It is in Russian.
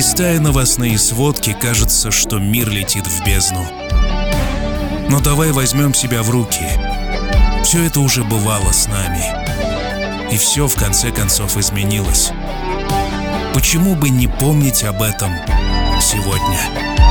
Листая новостные сводки, кажется, что мир летит в бездну. Но давай возьмем себя в руки. Все это уже бывало с нами. И все в конце концов изменилось. Почему бы не помнить об этом сегодня?